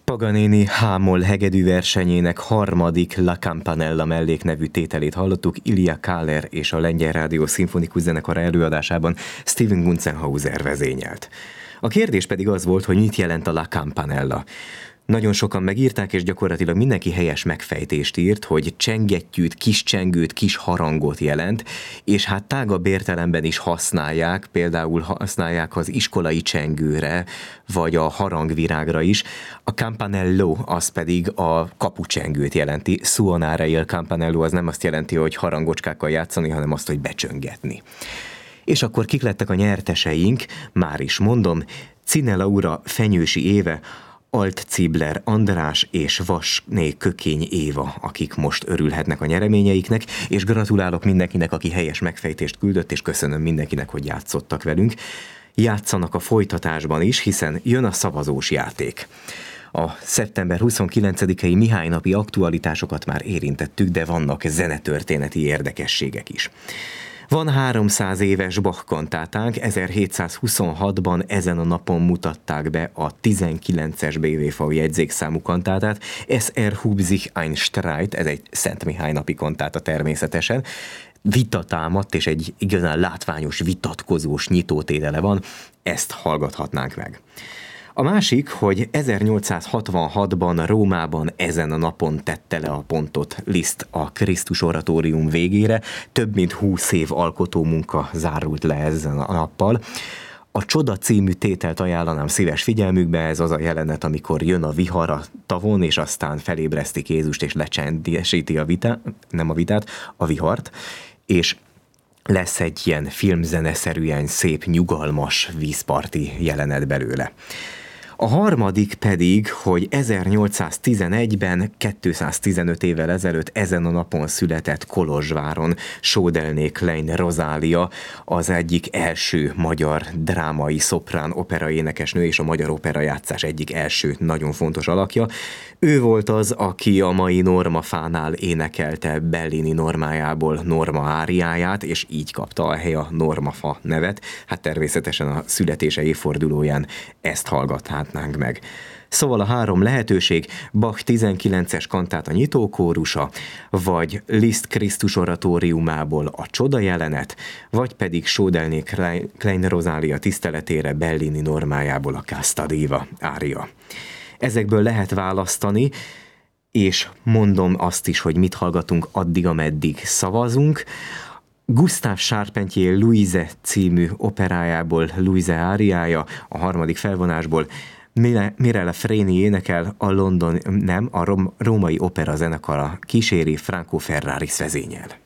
Paganini H-moll hegedű versenyének harmadik La Campanella melléknevű tételét hallottuk Ilya Káler és a Lengyel Rádió Szimfonikus Zenekara előadásában Steven Gunzenhauser vezényelt. A kérdés pedig az volt, hogy mit jelent a La Campanella. Nagyon sokan megírták, és gyakorlatilag mindenki helyes megfejtést írt, hogy csengettyűt, kis csengőt, kis harangot jelent, és hát tágabb értelemben is használják, például használják az iskolai csengőre, vagy a harangvirágra is. A campanello az pedig a kapucsengőt jelenti. Suonare il campanello az nem azt jelenti, hogy harangocskákkal játszani, hanem azt, hogy becsöngetni. És akkor kik lettek a nyerteseink? Már is mondom, Cine Laura Fenyősi Éve, Alt-Cibler András és Vasné Kökény Éva, akik most örülhetnek a nyereményeiknek, és gratulálok mindenkinek, aki helyes megfejtést küldött, és köszönöm mindenkinek, hogy játszottak velünk. Játszanak a folytatásban is, hiszen jön a szavazós játék. A szeptember 29-i Mihály napi aktualitásokat már érintettük, de vannak zenetörténeti érdekességek is. Van 300 éves Bach kantátánk, 1726-ban ezen a napon mutatták be a 19-es BWV jegyzékszámú kantátát, Es erhub sich ein Streit, ez egy Szent Mihály napi kantáta természetesen, vita támadt, és egy igazán látványos, vitatkozós nyitótétele van, ezt hallgathatnánk meg. A másik, hogy 1866-ban Rómában ezen a napon tette le a pontot Liszt a Krisztus oratórium végére, több mint 20 év alkotómunka zárult le ezen a nappal. A Csoda című tételt ajánlanám szíves figyelmükbe, ez az a jelenet, amikor jön a vihar a tavon, és aztán felébresztik Jézust, és lecsendesíti a vihart, és lesz egy ilyen filmzeneszerűen szép, nyugalmas vízparti jelenet belőle. A harmadik pedig, hogy 1811-ben, 215 évvel ezelőtt ezen a napon született Kolozsváron Sodelné Klein Rozália, az egyik első magyar drámai szoprán operaénekesnő és a magyar operajátszás egyik első nagyon fontos alakja. Ő volt az, aki a mai Norma Fánál énekelte Bellini Normájából Norma áriáját, és így kapta a hely a Norma Fa nevet. Hát természetesen a születése évfordulóján ezt hallgathatnánk meg. Szóval a három lehetőség: Bach 19-es kantáta nyitókórusa, vagy Liszt Krisztus oratóriumából a Csoda jelenet, vagy pedig Sodelné Klein Rozália tiszteletére Bellini Normájából a Casta Diva ária. Ezekből lehet választani, és mondom azt is, hogy mit hallgatunk addig, ameddig szavazunk. Gustave Charpentier Louise című operájából Louise áriája, a harmadik felvonásból Mirella Freni énekel, a római opera zenekara kíséri, Franco Ferraris vezényel.